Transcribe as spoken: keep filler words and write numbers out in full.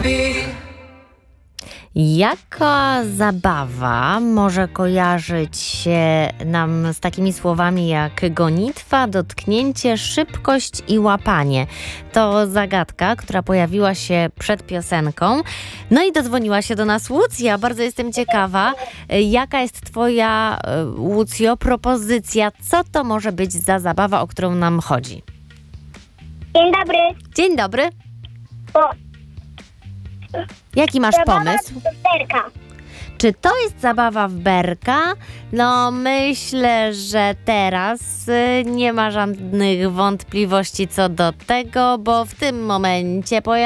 Jaka zabawa może kojarzyć się nam z takimi słowami jak gonitwa, dotknięcie, szybkość i łapanie? To zagadka, która pojawiła się przed piosenką. No i dodzwoniła się do nas Łucja. Bardzo jestem ciekawa, jaka jest twoja, Łucjo, propozycja? Co to może być za zabawa, o którą nam chodzi? Dzień dobry. Dzień dobry. O, Jaki masz zabawa pomysł? Berka. Czy to jest zabawa w berka? No myślę, że teraz y, nie ma żadnych wątpliwości co do tego, bo w tym momencie pojawia